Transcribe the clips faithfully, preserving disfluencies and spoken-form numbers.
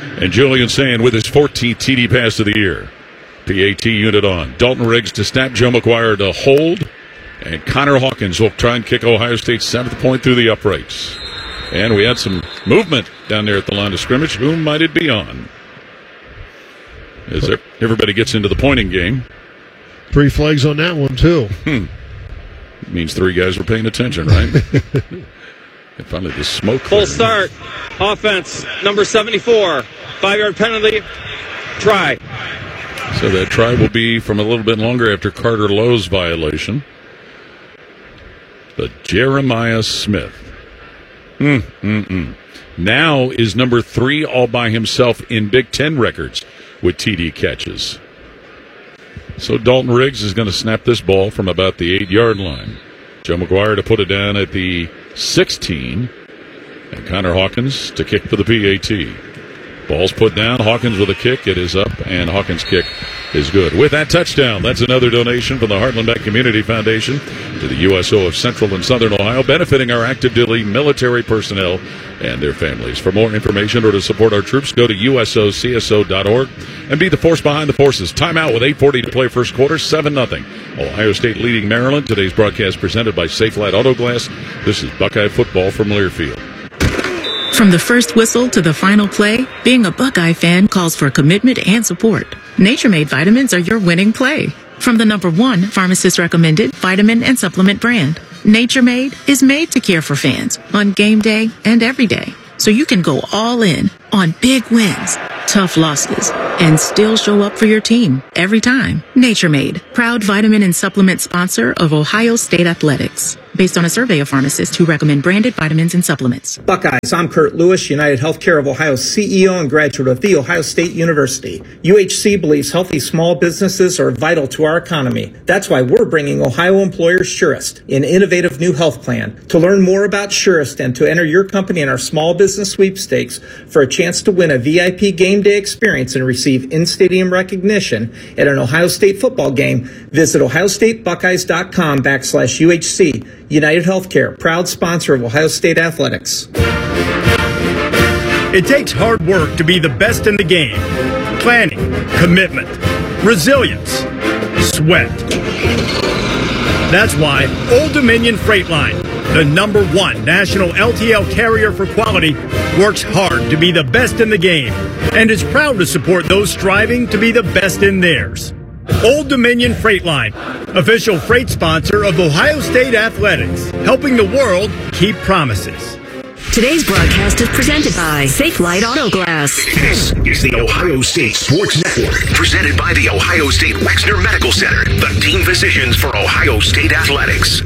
And Julian Sand with his fourteenth T D pass of the year. P A T unit on. Dalton Riggs to snap. Joe McGuire to hold. And Connor Hawkins will try and kick Ohio State's seventh point through the uprights. And we had some movement down there at the line of scrimmage. Whom might it be on? As there, everybody gets into the pointing game. Three flags on that one, too. Hmm. Means three guys were paying attention, right? And finally, the smoke. Full start. Offense, number seventy-four. Five-yard penalty. Try. So that try will be from a little bit longer after Carter Lowe's violation. But Jeremiah Smith. Mm, mm, mm. Now is number three all by himself in Big Ten records with T D catches. So Dalton Riggs is going to snap this ball from about the eight-yard line. Joe McGuire to put it down at the sixteen. And Connor Hawkins to kick for the P A T. Ball's put down. Hawkins with a kick. It is up, and Hawkins' kick is good. With that touchdown, that's another donation from the Heartland Bank Community Foundation to the U S O of Central and Southern Ohio, benefiting our active duty military personnel and their families. For more information or to support our troops, go to U S O C S O dot org and be the force behind the forces. Timeout with eight forty to play first quarter, seven nothing. Ohio State leading Maryland. Today's broadcast presented by Safelite Auto Glass. This is Buckeye football from Learfield. From the first whistle to the final play, being a Buckeye fan calls for commitment and support. Nature Made vitamins are your winning play. From the number one pharmacist recommended vitamin and supplement brand, Nature Made is made to care for fans on game day and every day. So you can go all in on big wins, tough losses, and still show up for your team every time. Nature Made, proud vitamin and supplement sponsor of Ohio State Athletics. Based on a survey of pharmacists who recommend branded vitamins and supplements. Buckeyes, I'm Kurt Lewis, United Healthcare of Ohio's C E O and graduate of The Ohio State University. U H C believes healthy small businesses are vital to our economy. That's why we're bringing Ohio employers Surest, an innovative new health plan. To learn more about Surest and to enter your company in our small business sweepstakes for a chance to win a V I P game day experience and receive in-stadium recognition at an Ohio State football game, visit ohiostatebuckeyes.com backslash UHC. United Healthcare, proud sponsor of Ohio State Athletics. It takes hard work to be the best in the game. Planning, commitment, resilience, sweat. That's why Old Dominion Freight Line, the number one national L T L carrier for quality, works hard to be the best in the game and is proud to support those striving to be the best in theirs. Old Dominion Freight Line, official freight sponsor of Ohio State Athletics, helping the world keep promises. Today's broadcast is presented by Safelite Auto Glass. This is the Ohio State Sports Network, presented by the Ohio State Wexner Medical Center, the team physicians for Ohio State Athletics.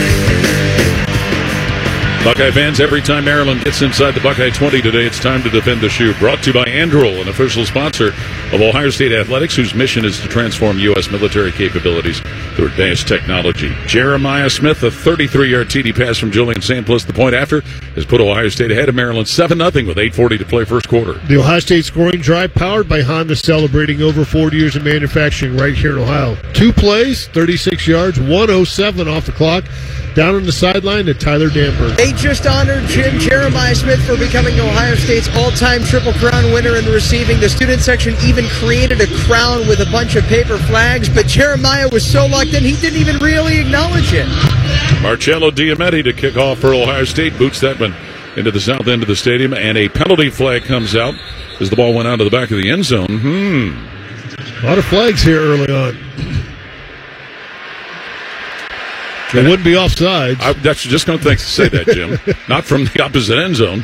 Buckeye fans, every time Maryland gets inside the Buckeye twenty today, it's time to defend the shoe. Brought to you by Anduril, an official sponsor of Ohio State Athletics, whose mission is to transform U S military capabilities through advanced technology. Jeremiah Smith, a thirty-three-yard T D pass from Julian Sand, plus the point after, has put Ohio State ahead of Maryland seven nothing with eight forty to play first quarter. The Ohio State scoring drive powered by Honda, celebrating over forty years of manufacturing right here in Ohio. Two plays, thirty-six yards, one oh seven off the clock. Down on the sideline to Tyler Danberg. They just honored Jim Jeremiah Smith for becoming Ohio State's all-time Triple Crown winner in receiving. The student section even created a crown with a bunch of paper flags, but Jeremiah was so locked in he didn't even really acknowledge it. Marcello Diametti to kick off for Ohio State, boots that one into the south end of the stadium, and a penalty flag comes out as the ball went out to the back of the end zone. Hmm. A lot of flags here early on. It wouldn't be offsides. I that's just going to think to say that, Jim. Not from the opposite end zone.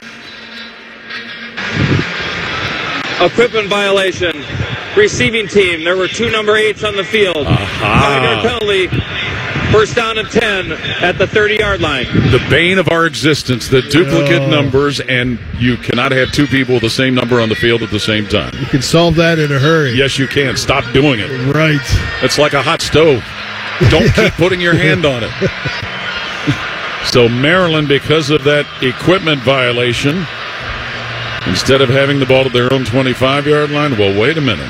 Equipment violation. Receiving team. There were two number eights on the field. Aha. Penalty. First down and ten at the thirty-yard line. The bane of our existence, the duplicate oh. numbers, and you cannot have two people with the same number on the field at the same time. You can solve that in a hurry. Yes, you can. Stop doing it. Right. It's like a hot stove. Don't keep putting your hand on it. So Maryland, because of that equipment violation, instead of having the ball to their own twenty-five-yard line, well, wait a minute.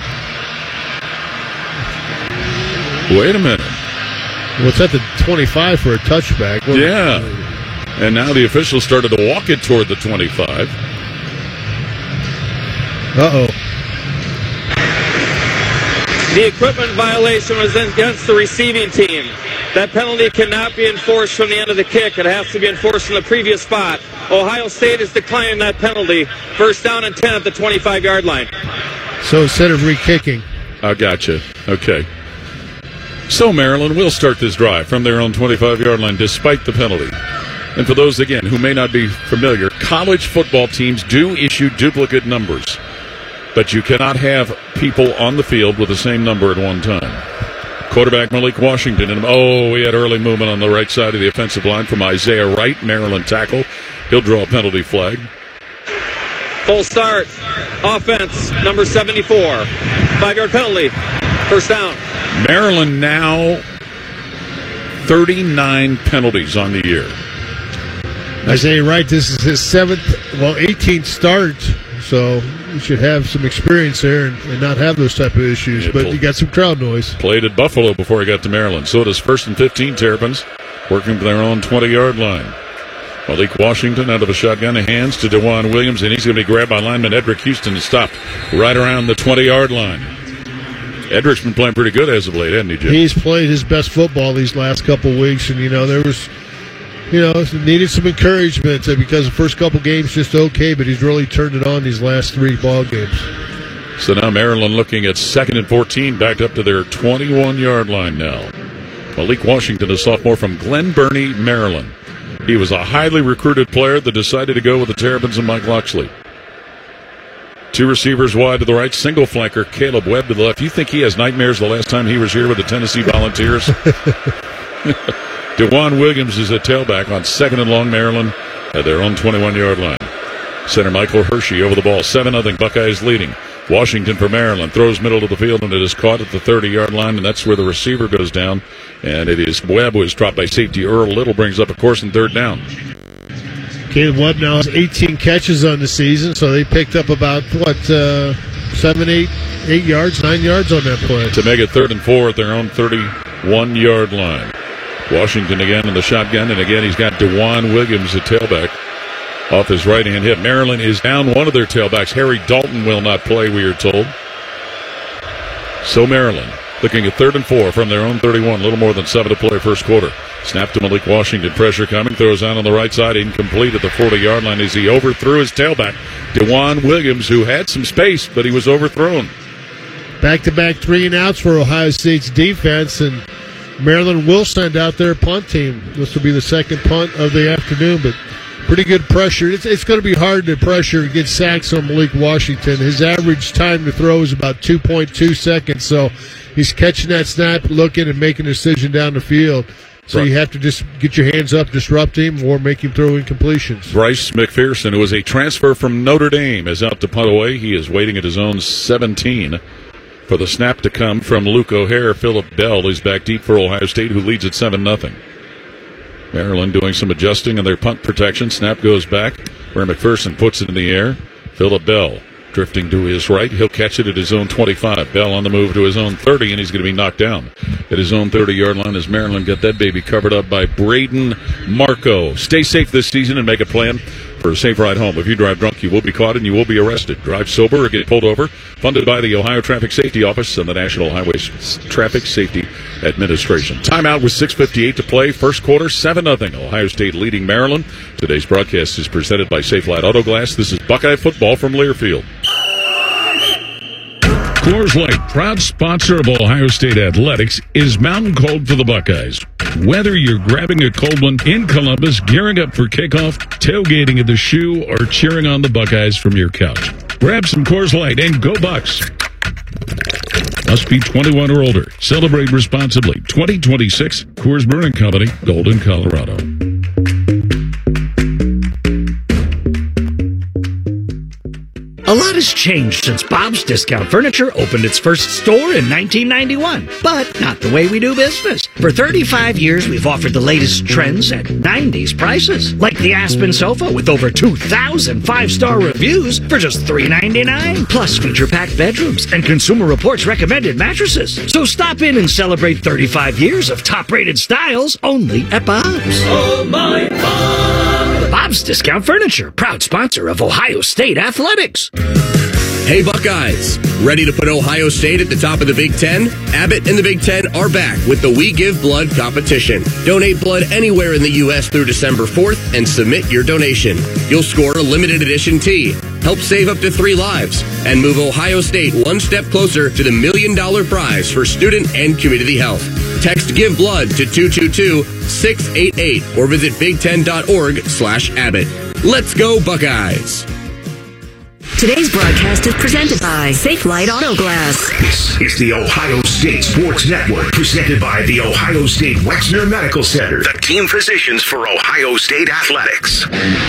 Wait a minute. Well, it's at the twenty-five for a touchback. Well, yeah. And now the officials started to walk it toward the twenty-five. Uh-oh. The equipment violation was against the receiving team. That penalty cannot be enforced from the end of the kick. It has to be enforced from the previous spot. Ohio State is declining that penalty. First down and ten at the twenty-five-yard line. So instead of re-kicking. I gotcha. Okay. So Maryland will start this drive from their own twenty-five-yard line despite the penalty. And for those, again, who may not be familiar, college football teams do issue duplicate numbers. But you cannot have people on the field with the same number at one time. Quarterback Malik Washington. And, oh, we had early movement on the right side of the offensive line from Isaiah Wright, Maryland tackle. He'll draw a penalty flag. Full start. Offense, number seventy-four. Five-yard penalty. First down. Maryland now thirty-nine penalties on the year. Isaiah Wright, this is his seventh, well, eighteenth start. So you should have some experience there and, and not have those type of issues. Yeah, but you got some crowd noise. Played at Buffalo before he got to Maryland. So it is first and fifteen, Terrapins, working for their own twenty-yard line. Malik Washington out of a shotgun, hands to DeJuan Williams, and he's going to be grabbed by lineman Edric Houston and stopped right around the twenty-yard line. Edric's been playing pretty good as of late, hasn't he, Jim? He's played his best football these last couple weeks, and, you know, there was... You know, needed some encouragement because the first couple games just okay, but he's really turned it on these last three ball games. So now Maryland looking at second and fourteen, backed up to their twenty-one-yard line now. Malik Washington, a sophomore from Glen Burnie, Maryland. He was a highly recruited player that decided to go with the Terrapins and Mike Locksley. Two receivers wide to the right, single flanker Caleb Webb to the left. You think he has nightmares the last time he was here with the Tennessee Volunteers? DeJuan Williams is a tailback on second and long, Maryland at their own twenty-one-yard line. Center Michael Hershey over the ball. seven nothing, Buckeyes leading. Washington for Maryland throws middle of the field, and it is caught at the thirty-yard line, and that's where the receiver goes down. And it is Webb who is dropped by safety. Earl Little brings up a course and third down. Caleb Webb now has eighteen catches on the season, so they picked up about, what, uh, seven, eight, eight yards, nine yards on that play. To make it third and four at their own thirty-one-yard line. Washington again in the shotgun, and again he's got DeJuan Williams, a tailback, off his right-hand hip. Maryland is down one of their tailbacks. Harry Dalton will not play, we are told. So Maryland looking at third and four from their own thirty-one. A little more than seven to play first quarter. Snap to Malik Washington. Pressure coming. Throws out on the right side. Incomplete at the forty-yard line as he overthrew his tailback, DeJuan Williams, who had some space, but he was overthrown. Back-to-back three and outs for Ohio State's defense, and Maryland will send out their punt team. This will be the second punt of the afternoon, but pretty good pressure. It's, it's going to be hard to pressure and get sacks on Malik Washington. His average time to throw is about two point two seconds, so he's catching that snap, looking, and making a decision down the field. So right. You have to just get your hands up, disrupt him, or make him throw incompletions. Bryce McPherson, who was a transfer from Notre Dame, is out to punt away. He is waiting at his own seventeen. For the snap to come from Luke O'Hare. Philip Bell is back deep for Ohio State, who leads at seven nothing. Maryland doing some adjusting on their punt protection. Snap goes back where McPherson puts it in the air. Philip Bell drifting to his right. He'll catch it at his own twenty-five. Bell on the move to his own thirty, and he's going to be knocked down at his own thirty-yard line as Maryland got that baby covered up by Braden Marco. Stay safe this season and make a plan for a safe ride home. If you drive drunk, you will be caught and you will be arrested. Drive sober or get pulled over. Funded by the Ohio Traffic Safety Office and the National Highway Traffic Safety Administration. Timeout with six fifty-eight to play. First quarter, seven nothing. Ohio State leading Maryland. Today's broadcast is presented by Safe Light Auto Glass. This is Buckeye Football from Learfield. Coors Light, proud sponsor of Ohio State Athletics, is Mountain Cold for the Buckeyes. Whether you're grabbing a cold one in Columbus, gearing up for kickoff, tailgating at the Shoe, or cheering on the Buckeyes from your couch, grab some Coors Light and go Bucks. Must be twenty-one or older. Celebrate responsibly. twenty twenty-six, Coors Brewing Company, Golden, Colorado. A lot has changed since Bob's Discount Furniture opened its first store in nineteen ninety-one, but not the way we do business. For thirty-five years, we've offered the latest trends at nineties prices, like the Aspen sofa with over two thousand five-star reviews for just three ninety-nine, plus feature-packed bedrooms and Consumer Reports recommended mattresses. So stop in and celebrate thirty-five years of top-rated styles only at Bob's. Oh, my Bob! Bob's Discount Furniture, proud sponsor of Ohio State Athletics. Hey Buckeyes, ready to put Ohio State at the top of the Big Ten? Abbott and the Big Ten are back with the We Give Blood competition. Donate blood anywhere in the U S through December fourth and submit your donation. You'll score a limited edition tee, help save up to three lives, and move Ohio State one step closer to the million dollar prize for student and community health. Text Give Blood to two two two, six eight eight or visit big ten dot org slash Abbott. Let's go Buckeyes! Today's broadcast is presented by Safe Light Auto Glass. This is the Ohio State Sports Network, presented by the Ohio State Wexner Medical Center, the team physicians for Ohio State athletics.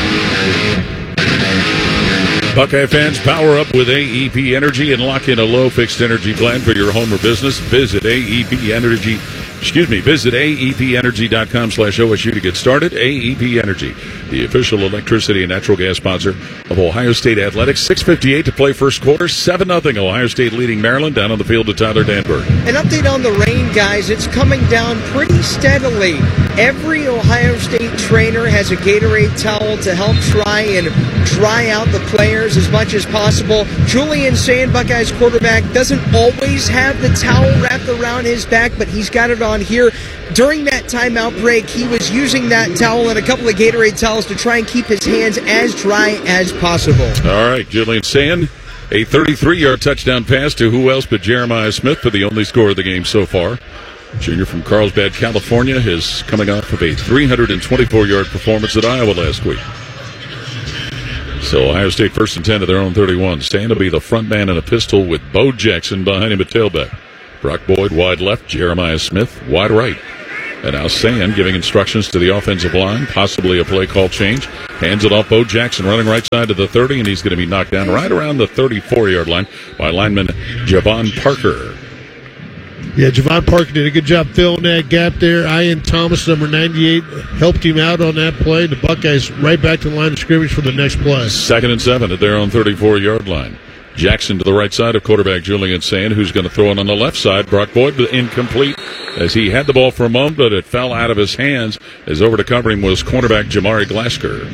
Buckeye fans, power up with A E P Energy and lock in a low fixed energy plan for your home or business. Visit A E P Energy. Excuse me, visit A E P energy dot com slash O S U to get started. A E P Energy, the official electricity and natural gas sponsor of Ohio State Athletics. six fifty-eight to play first quarter, seven nothing. Ohio State leading Maryland down on the field to Tyler Danberg. An update on the rain, guys. It's coming down pretty steadily. Every Ohio State trainer has a Gatorade towel to help try and dry out the players as much as possible. Julian Sayin, Buckeyes quarterback, doesn't always have the towel wrapped around his back, but he's got it on here. During that timeout break, he was using that towel and a couple of Gatorade towels to try and keep his hands as dry as possible. All right, Julian Sayin, a thirty-three-yard touchdown pass to who else but Jeremiah Smith for the only score of the game so far. Junior from Carlsbad, California, is coming off of a three hundred twenty-four-yard performance at Iowa last week. So Ohio State first and ten to their own thirty-one. Sayin will be the front man in a pistol with Bo Jackson behind him at tailback. Brock Boyd wide left, Jeremiah Smith wide right. And now Sayin giving instructions to the offensive line, possibly a play call change. Hands it off Bo Jackson running right side to the thirty, and he's going to be knocked down right around the thirty-four-yard line by lineman Javon Parker. Yeah, Javon Parker did a good job filling that gap there. Ian Thomas, number ninety-eight, helped him out on that play. The Buckeyes right back to the line of scrimmage for the next play. Second and seven at their own thirty-four-yard line. Jackson to the right side of quarterback Julian Sayin, who's going to throw it on the left side. Brock Boyd incomplete as he had the ball for a moment, but it fell out of his hands as over to cover him was cornerback Jamari Glasker.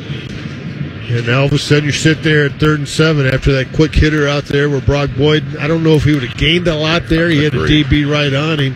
And now all of a sudden you sit there at third and seven after that quick hitter out there where Brock Boyd, I don't know if he would have gained a lot there. He had a D B right on him.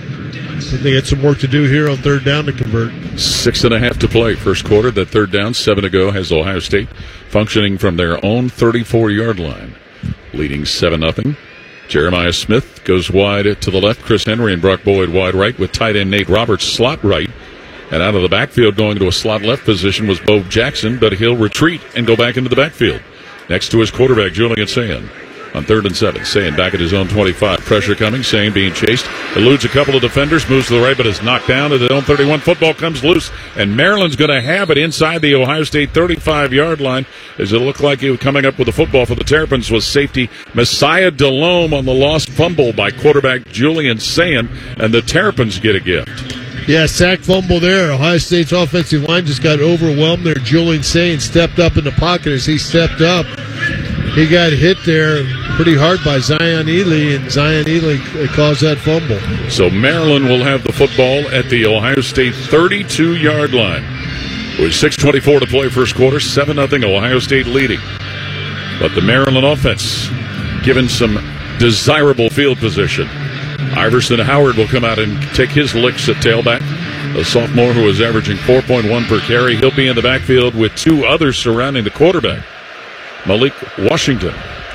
So they had some work to do here on third down to convert. Six and a half to play first quarter. That third down, seven to go, has Ohio State functioning from their own thirty-four-yard line. Leading seven nothing. Jeremiah Smith goes wide to the left. Chris Henry and Brock Boyd wide right with tight end Nate Roberts slot right. And out of the backfield going to a slot left position was Bo Jackson, but he'll retreat and go back into the backfield. Next to his quarterback, Julian Sayin. On third and seven, Sayin back at his own twenty-five. Pressure coming, Sayin being chased. Eludes a couple of defenders, moves to the right, but is knocked down at the own thirty-one. Football comes loose, and Maryland's going to have it inside the Ohio State thirty-five-yard line. As it looked like he was coming up with the football for the Terrapins was safety Messiah Delhomme on the lost fumble by quarterback Julian Sayin, and the Terrapins get a gift. Yeah, sack fumble there. Ohio State's offensive line just got overwhelmed there. Julian Sayin stepped up in the pocket. As he stepped up, he got hit there pretty hard by Zion Ely, and Zion Ely caused that fumble. So Maryland will have the football at the Ohio State thirty-two-yard line. With six twenty-four to play first quarter, seven nothing, Ohio State leading. But the Maryland offense given some desirable field position. Iverson Howard will come out and take his licks at tailback. The sophomore who is averaging four point one per carry. He'll be in the backfield with two others surrounding the quarterback. Malik Washington.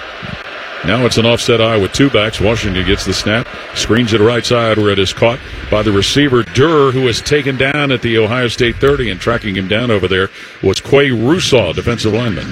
Now it's an offset eye with two backs. Washington gets the snap, screens it right side where it is caught by the receiver Durr, who is taken down at the Ohio State thirty, and tracking him down over there was Quay Russaw, defensive lineman.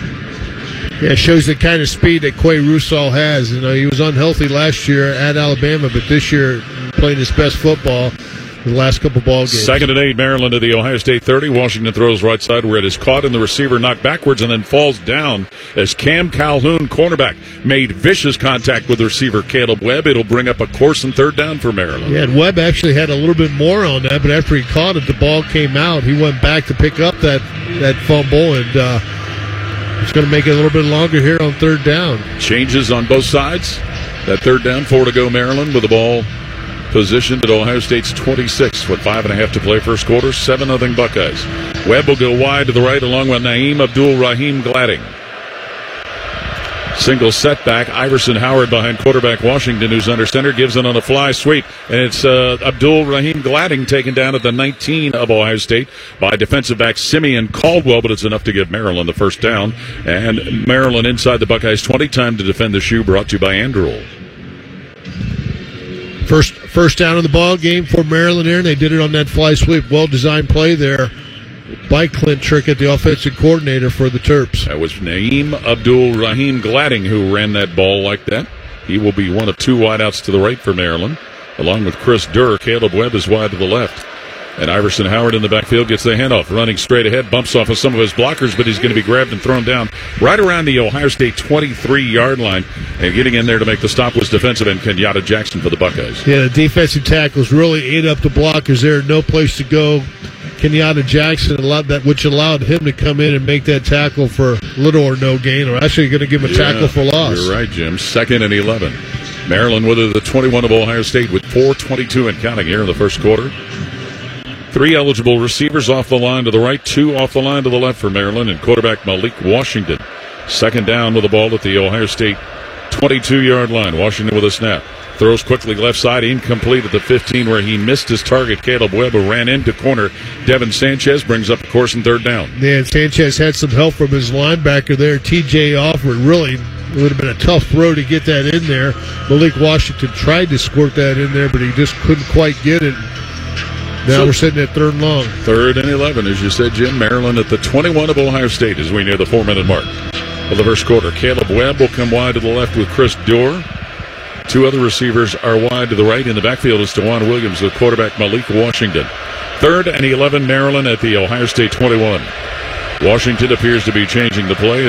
Yeah, it shows the kind of speed that Quay Russaw has. You know, he was unhealthy last year at Alabama, but this year playing his best football in the last couple ball games. Second and eight, Maryland to the Ohio State thirty. Washington throws right side where it is caught, and the receiver knocked backwards and then falls down as Cam Calhoun, cornerback, made vicious contact with the receiver Caleb Webb. It'll bring up a course and third down for Maryland. Yeah, and Webb actually had a little bit more on that, but after he caught it, the ball came out. He went back to pick up that, that fumble, and uh, it's going to make it a little bit longer here on third down. Changes on both sides. That third down, four to go Maryland with the ball positioned at Ohio State's twenty-six with five and a half to play first quarter, seven nothing Buckeyes. Webb will go wide to the right along with Naeem Abdul-Rahim Gladding. Single setback. Iverson Howard behind quarterback Washington, who's under center, gives it on a fly sweep. And it's uh, Abdul Rahim Gladding taken down at the nineteen of Ohio State by defensive back Simeon Caldwell, but it's enough to give Maryland the first down. And Maryland inside the Buckeyes twenty. Time to defend the shoe, brought to you by Andrew. First first down in the ball game for Maryland there, and they did it on that fly sweep. Well-designed play there by Clint Trick at the offensive coordinator for the Terps. That was Naeem Abdul Rahim Gladding who ran that ball like that. He will be one of two wideouts to the right for Maryland, along with Chris Durr. Caleb Webb is wide to the left. And Iverson Howard in the backfield gets the handoff, running straight ahead, bumps off of some of his blockers, but he's going to be grabbed and thrown down right around the Ohio State twenty-three-yard line. And getting in there to make the stop was defensive end Kenyatta Jackson for the Buckeyes. Yeah, the defensive tackles really ate up the blockers there. No place to go. Kenyatta Jackson allowed that, which allowed him to come in and make that tackle for little or no gain, or actually going to give him a Yeah, tackle for loss. You're right, Jim. Second and eleven. Maryland with the twenty-one of Ohio State with four twenty-two and counting here in the first quarter. Three eligible receivers off the line to the right, two off the line to the left for Maryland, and quarterback Malik Washington. Second down with the ball at the Ohio State twenty-two-yard line. Washington with a snap. Throws quickly left side, incomplete at the fifteen, where he missed his target. Caleb Webb, who ran into corner Devin Sanchez, brings up the course and third down. Yeah, Sanchez had some help from his linebacker there, T J Offord. Really, it would have been a tough throw to get that in there. Malik Washington tried to squirt that in there, but he just couldn't quite get it. Now So- we're sitting at third and long. Third and eleven, as you said, Jim. Maryland at the twenty-one of Ohio State as we near the four-minute mark of the first quarter. Caleb Webb will come wide to the left with Chris Dorr. Two other receivers are wide to the right. In the backfield is DeJuan Williams with quarterback Malik Washington. Third and eleven, Maryland at the Ohio State twenty-one. Washington appears to be changing the play.